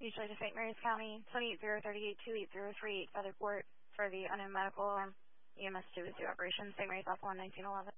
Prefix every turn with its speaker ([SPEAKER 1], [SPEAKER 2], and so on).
[SPEAKER 1] Usually to St. Mary's County, 280-38-280-38 Featherport for the unknown medical EMS 2 is due operation, St. Mary's Alpha 1 1911.